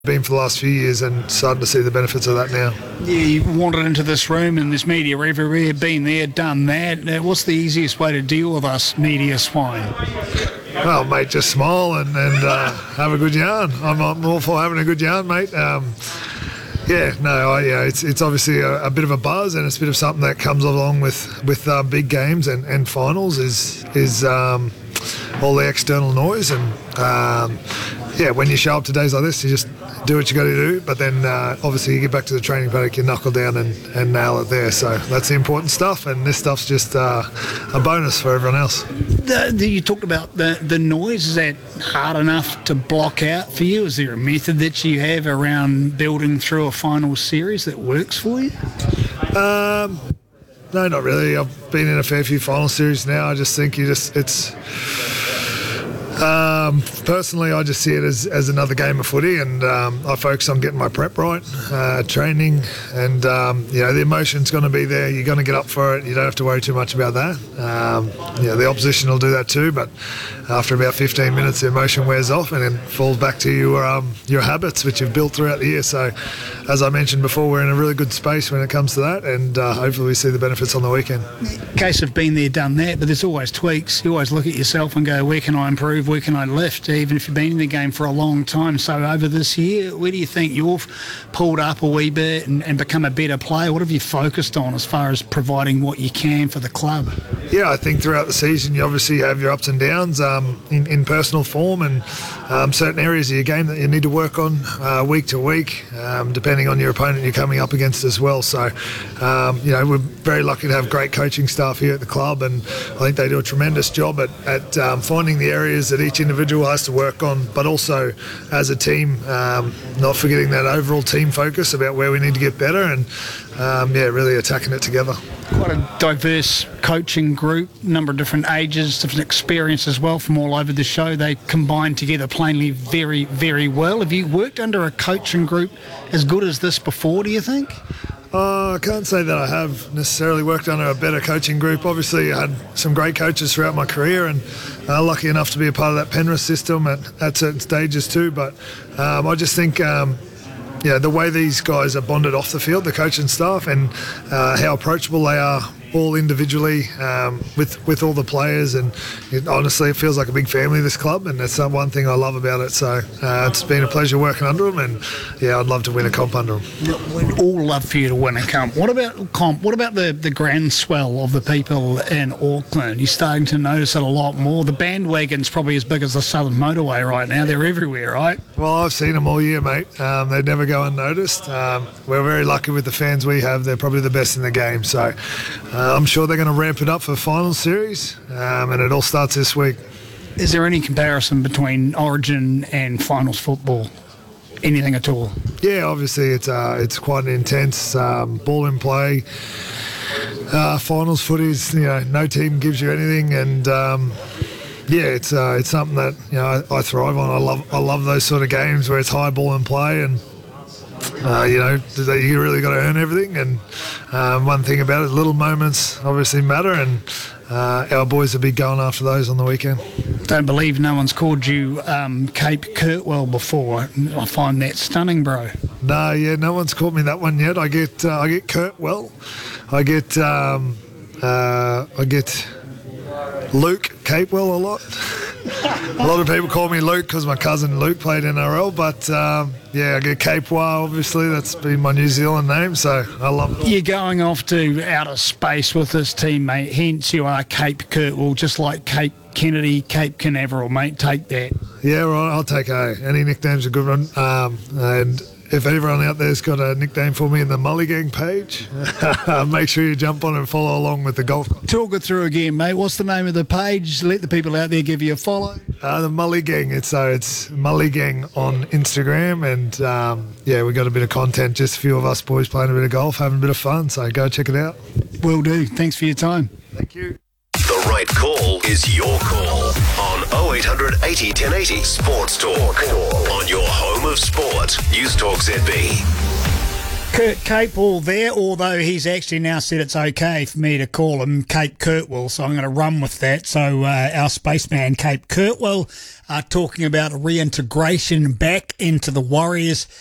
been for the last few years, and starting to see the benefits of that now. Yeah, you wandered into this room and there's media everywhere, been there, done that. What's the easiest way to deal with us media swine? Well, mate, just smile and have a good yarn. I'm all for having a good yarn, mate. It's obviously a bit of a buzz, and it's a bit of something that comes along with big games and finals is all the external noise. And when you show up to days like this, you just do what you got to do. But then obviously you get back to the training paddock, you knuckle down and nail it there. So that's the important stuff, and this stuff's just a bonus for everyone else. You talked about the noise. Is that hard enough to block out for you? Is there a method that you have around building through a final series that works for you? No, not really. I've been in a fair few final series now. I just think personally, I just see it as another game of footy, and I focus on getting my prep right, training, and the emotion's going to be there. You're going to get up for it. You don't have to worry too much about that. The opposition will do that too, but after about 15 minutes, the emotion wears off and then falls back to your habits, which you've built throughout the year. So, as I mentioned before, we're in a really good space when it comes to that, and hopefully we see the benefits on the weekend. Case of been there, done that, but there's always tweaks. You always look at yourself and go, where can I improve? Where can I lift? Even if you've been in the game for a long time. So over this year, where do you think you've pulled up a wee bit and become a better player? What have you focused on as far as providing what you can for the club? Yeah, I think throughout the season you obviously have your ups and downs in personal form, and certain areas of your game that you need to work on week to week, depending on your opponent you're coming up against as well. So, we're very lucky to have great coaching staff here at the club, and I think they do a tremendous job at finding the areas that each individual has to work on, but also as a team, not forgetting that overall team focus about where we need to get better, and really attacking it together. Quite a diverse coaching group, number of different ages, different experience as well from all over the show. They combine together plainly very, very well. Have you worked under a coaching group as good as this before, do you think? I can't say that I have necessarily worked under a better coaching group. Obviously, I had some great coaches throughout my career, and lucky enough to be a part of that Penrith system at certain stages too. But I just think the way these guys are bonded off the field, the coaching staff, and how approachable they are all individually with all the players, and honestly it feels like a big family, this club, and that's one thing I love about it. So it's been a pleasure working under them, and I'd love to win a comp under them. We'd all love for you to win a comp. What about the groundswell of the people in Auckland? You're starting to notice it a lot more. The bandwagon's probably as big as the Southern Motorway right now. They're everywhere, right? Well, I've seen them all year, mate. They never go unnoticed. We're very lucky with the fans we have. They're probably the best in the game, so I'm sure they're going to ramp it up for the final series, and it all starts this week. Is there any comparison between Origin and finals football? Anything at all? Yeah, obviously it's quite an intense ball in play. Finals footies, no team gives you anything, and it's something that I thrive on. I love those sort of games where it's high ball in play, and you really got to earn everything. And one thing about it, little moments obviously matter, and our boys will be going after those on the weekend. Don't believe no one's called you Cape Kirkwell before. I find that stunning, bro. No one's called me that one yet. I get Kirkwell. I get Luke Capewell a lot. A lot of people call me Luke because my cousin Luke played NRL, but I get Capewell, obviously. That's been my New Zealand name, so I love it. You're going off to outer space with this team, mate, hence you are Cape Kirkwell, just like Cape Kennedy, Cape Canaveral, mate. Take that. Yeah, right, I'll take any nickname's a good one. And if everyone out there's got a nickname for me in the Mulligang page, make sure you jump on and follow along with the golf. Talk it through again, mate. What's the name of the page? Let the people out there give you a follow. The Mulligang. It's Mulligang on Instagram, and we got a bit of content. Just a few of us boys playing a bit of golf, having a bit of fun. So go check it out. Will do. Thanks for your time. Thank you. The right call is your call on 0800 80 1080 Sports Talk on your home of sport. News Talk ZB. Kurt Capewell there, although he's actually now said it's okay for me to call him Cape Kurtwell, so I'm going to run with that. So our spaceman Cape Kurtwell talking about reintegration back into the Warriors